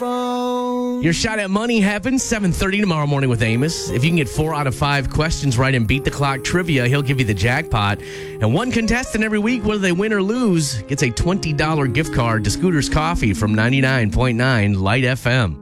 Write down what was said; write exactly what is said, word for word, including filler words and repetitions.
phone. Your shot at money happens seven thirty tomorrow morning with Amos. If you can get four out of five questions right and beat the clock trivia, he'll give you the jackpot. And one contestant every week, whether they win or lose, gets a twenty dollars gift card to Scooter's Coffee from ninety-nine point nine Light F M.